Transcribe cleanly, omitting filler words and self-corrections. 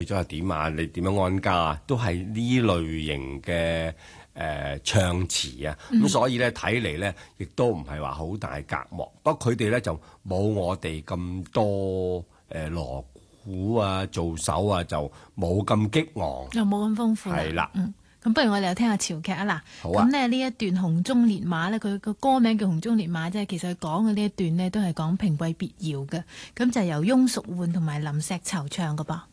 咗係點啊？你點樣安家啊？都係呢類型嘅唱詞啊。咁所以咧睇嚟咧，亦都唔係話好大隔膜。不過佢哋咧就冇我哋咁多鑼鼓啊、做手啊，就冇咁激昂， 又冇咁豐富啦。 係啦。 咁不如我哋又聽下潮劇啊嗱。 好啊。 咁咧呢一段紅中烈馬咧，佢個歌名叫紅中烈馬啫。其實佢講嘅呢一段呢，都係講平貴別窯嘅。咁就由翁淑煥同埋林石籌唱㗎噃。